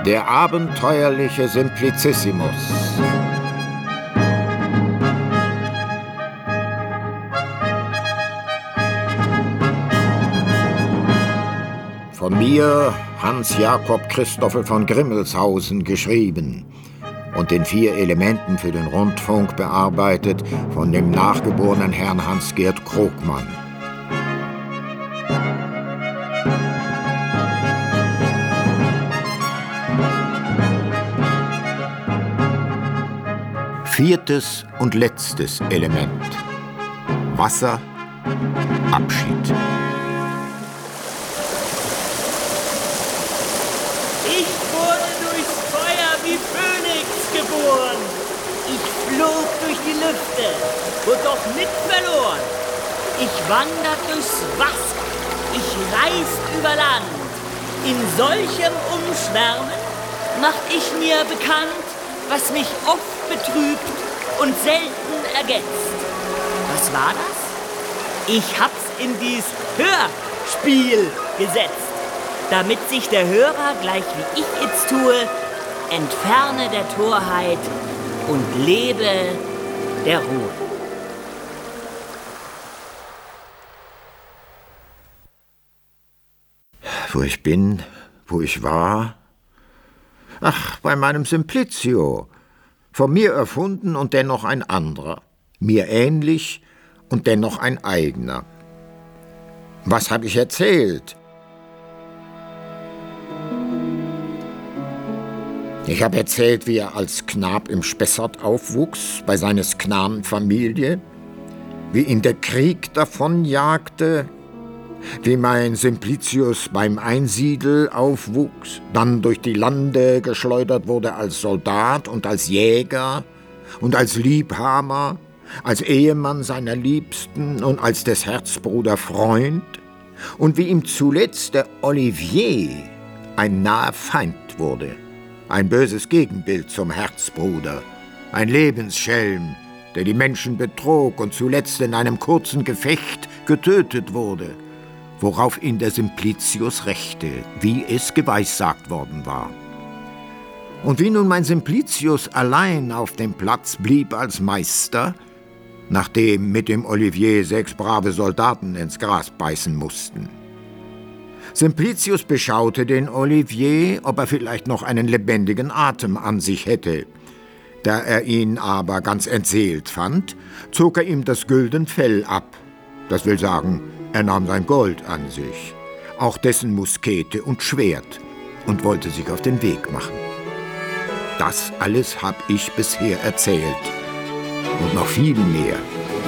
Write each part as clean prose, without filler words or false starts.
Der abenteuerliche Simplicissimus. Von mir, Hans Jakob Christoffel von Grimmelshausen, geschrieben und in 4 Elementen für den Rundfunk bearbeitet von dem nachgeborenen Herrn Hans-Gerd Krogmann. Viertes und letztes Element. Wasser, Abschied. Ich wurde durchs Feuer wie Phönix geboren. Ich flog durch die Lüfte, wurde doch nicht verloren. Ich wandert durchs Wasser, ich reist über Land. In solchem Umschwärmen macht ich mir bekannt, was mich oft betrübt und selten ergötzt. Was war das? Ich hab's in dies Hörspiel gesetzt, damit sich der Hörer, gleich wie ich jetzt tue, entferne der Torheit und lebe der Ruhe. Wo ich bin, wo ich war? Ach, bei meinem Simplicio. Von mir erfunden und dennoch ein anderer. Mir ähnlich und dennoch ein eigener. Was habe ich erzählt? Ich habe erzählt, wie er als Knab im Spessart aufwuchs, bei seines Knanenfamilie, wie ihn der Krieg davonjagte, wie mein Simplicius beim Einsiedel aufwuchs, dann durch die Lande geschleudert wurde als Soldat und als Jäger und als Liebhaber, als Ehemann seiner Liebsten und als des Herzbruder Freund, und wie ihm zuletzt der Olivier ein naher Feind wurde, ein böses Gegenbild zum Herzbruder, ein Lebensschelm, der die Menschen betrog und zuletzt in einem kurzen Gefecht getötet wurde, worauf ihn der Simplicius rächte, wie es geweissagt worden war. Und wie nun mein Simplicius allein auf dem Platz blieb als Meister, nachdem mit dem Olivier 6 brave Soldaten ins Gras beißen mussten. Simplicius beschaute den Olivier, ob er vielleicht noch einen lebendigen Atem an sich hätte. Da er ihn aber ganz entseelt fand, zog er ihm das gülden Fell ab. Das will sagen, er nahm sein Gold an sich, auch dessen Muskete und Schwert, und wollte sich auf den Weg machen. Das alles hab ich bisher erzählt und noch viel mehr.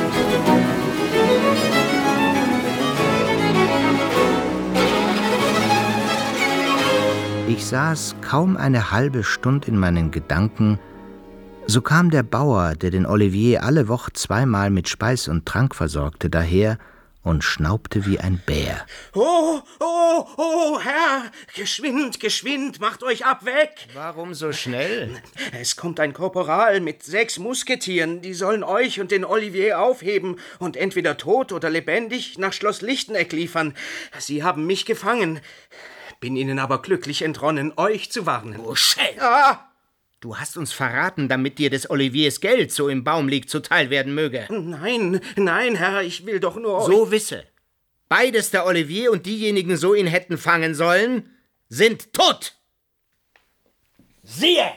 Ich saß kaum eine halbe Stunde in meinen Gedanken, so kam der Bauer, der den Olivier alle Woche 2-mal mit Speis und Trank versorgte, daher und schnaubte wie ein Bär. Oh, Herr, geschwind, geschwind, macht euch ab, weg! Warum so schnell? Es kommt ein Korporal mit 6 Musketieren, die sollen euch und den Olivier aufheben und entweder tot oder lebendig nach Schloss Lichteneck liefern. Sie haben mich gefangen, bin ihnen aber glücklich entronnen, euch zu warnen. Oh, Schelm! Ah! Du hast uns verraten, damit dir des Oliviers Geld so im Baum liegt, zuteil werden möge. Nein, Herr, ich will doch nur... So wisse, beides der Olivier und diejenigen so ihn hätten fangen sollen, sind tot. Siehe!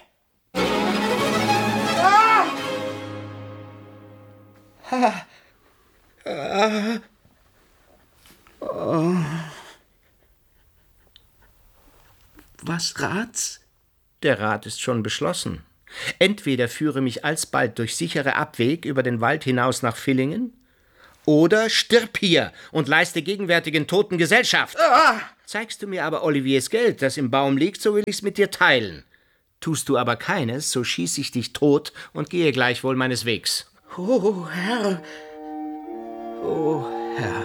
Ah! Oh. Was rat's? Der Rat ist schon beschlossen. Entweder führe mich alsbald durch sichere Abweg über den Wald hinaus nach Villingen, oder stirb hier und leiste gegenwärtigen Toten Gesellschaft. Zeigst du mir aber Oliviers Geld, das im Baum liegt, so will ich's mit dir teilen. Tust du aber keines, so schieß ich dich tot und gehe gleichwohl meines Wegs. Oh, Herr. Oh, Herr.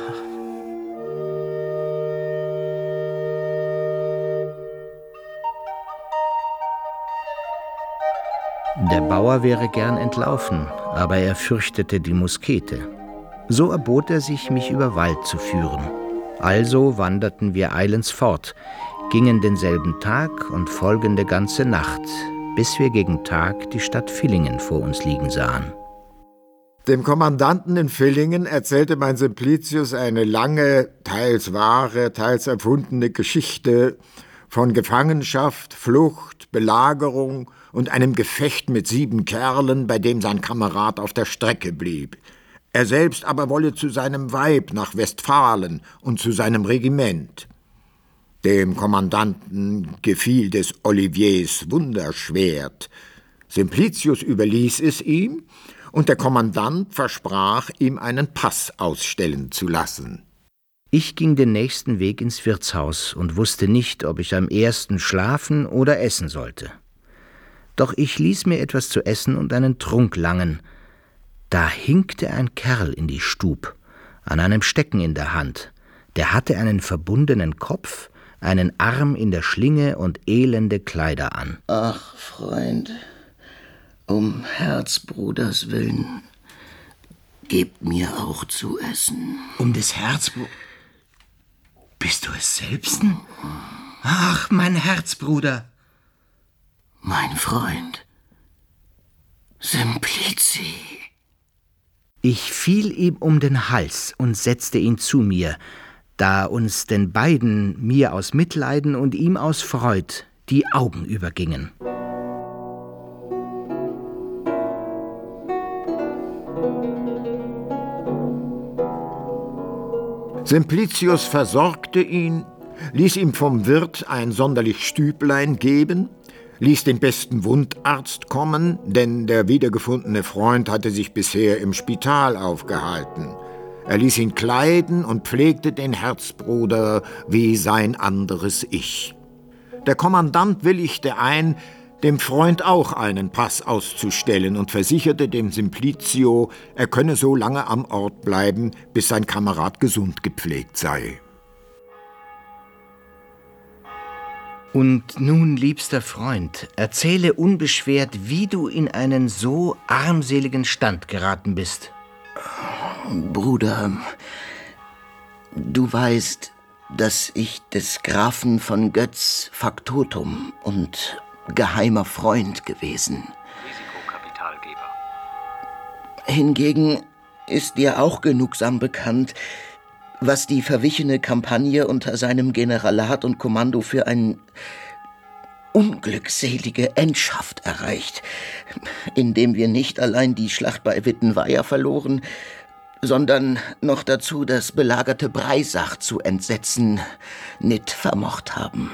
Der Bauer wäre gern entlaufen, aber er fürchtete die Muskete. So erbot er sich, mich über Wald zu führen. Also wanderten wir eilends fort, gingen denselben Tag und folgende ganze Nacht, bis wir gegen Tag die Stadt Villingen vor uns liegen sahen. Dem Kommandanten in Villingen erzählte mein Simplicius eine lange, teils wahre, teils erfundene Geschichte von Gefangenschaft, Flucht, Belagerung und einem Gefecht mit 7 Kerlen, bei dem sein Kamerad auf der Strecke blieb. Er selbst aber wolle zu seinem Weib nach Westfalen und zu seinem Regiment. Dem Kommandanten gefiel des Oliviers Wunderschwert. Simplicius überließ es ihm, und der Kommandant versprach, ihm einen Pass ausstellen zu lassen. Ich ging den nächsten Weg ins Wirtshaus und wusste nicht, ob ich am ersten schlafen oder essen sollte. Doch ich ließ mir etwas zu essen und einen Trunk langen. Da hinkte ein Kerl in die Stub, an einem Stecken in der Hand. Der hatte einen verbundenen Kopf, einen Arm in der Schlinge und elende Kleider an. Ach, Freund, um Herzbruders willen, gebt mir auch zu essen. Um des Herzbruders... Bist du es selbsten? Ach, mein Herzbruder. Mein Freund, Simplici. Ich fiel ihm um den Hals und setzte ihn zu mir, da uns den beiden, mir aus Mitleiden und ihm aus Freud, die Augen übergingen. Simplicius versorgte ihn, ließ ihm vom Wirt ein sonderlich Stüblein geben, ließ den besten Wundarzt kommen, denn der wiedergefundene Freund hatte sich bisher im Spital aufgehalten. Er ließ ihn kleiden und pflegte den Herzbruder wie sein anderes Ich. Der Kommandant willigte ein, dem Freund auch einen Pass auszustellen und versicherte dem Simplicio, er könne so lange am Ort bleiben, bis sein Kamerad gesund gepflegt sei. Und nun, liebster Freund, erzähle unbeschwert, wie du in einen so armseligen Stand geraten bist. Bruder, du weißt, dass ich des Grafen von Götz Faktotum und geheimer Freund gewesen. Risikokapitalgeber. Hingegen ist dir auch genugsam bekannt, was die verwichene Kampagne unter seinem Generalat und Kommando für eine unglückselige Endschaft erreicht, indem wir nicht allein die Schlacht bei Wittenweier verloren, sondern noch dazu das belagerte Breisach zu entsetzen nicht vermocht haben.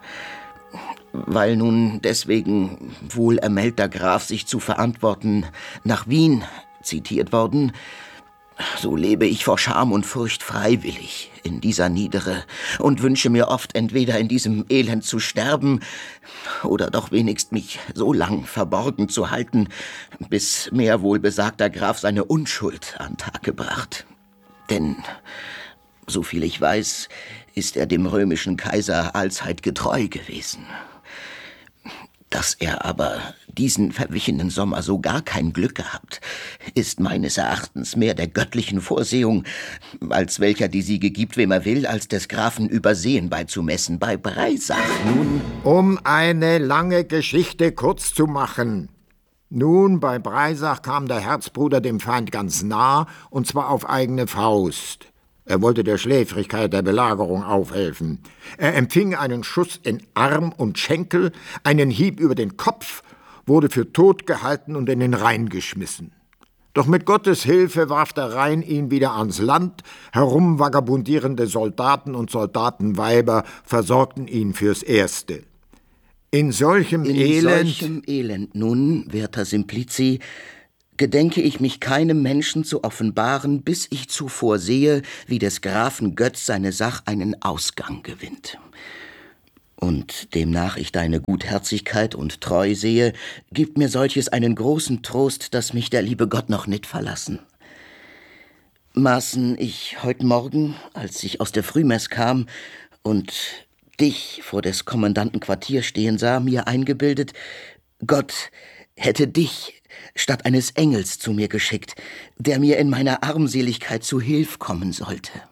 Weil nun deswegen wohlermeldter Graf sich zu verantworten nach Wien zitiert worden, so lebe ich vor Scham und Furcht freiwillig in dieser Niedere und wünsche mir oft entweder in diesem Elend zu sterben oder doch wenigst mich so lang verborgen zu halten, bis mehr wohlbesagter Graf seine Unschuld an Tag gebracht. Denn, soviel ich weiß, ist er dem römischen Kaiser allzeit getreu gewesen. Dass er aber diesen verwichenen Sommer so gar kein Glück gehabt, ist meines Erachtens mehr der göttlichen Vorsehung, als welcher die Siege gibt, wem er will, als des Grafen Übersehen beizumessen. Bei Breisach nun... Um eine lange Geschichte kurz zu machen. Nun, bei Breisach kam der Herzbruder dem Feind ganz nah, und zwar auf eigene Faust. Er wollte der Schläfrigkeit der Belagerung aufhelfen. Er empfing einen Schuss in Arm und Schenkel, einen Hieb über den Kopf, wurde für tot gehalten und in den Rhein geschmissen. Doch mit Gottes Hilfe warf der Rhein ihn wieder ans Land, herumvagabundierende Soldaten und Soldatenweiber versorgten ihn fürs Erste. In solchem Elend nun, werter Simplici, gedenke ich mich keinem Menschen zu offenbaren, bis ich zuvor sehe, wie des Grafen Götz seine Sach einen Ausgang gewinnt. Und demnach ich deine Gutherzigkeit und Treu sehe, gibt mir solches einen großen Trost, dass mich der liebe Gott noch nicht verlassen. Maßen ich heut Morgen, als ich aus der Frühmess kam und dich vor des Kommandanten Quartier stehen sah, mir eingebildet, Gott hätte dich statt eines Engels zu mir geschickt, der mir in meiner Armseligkeit zu Hilf kommen sollte.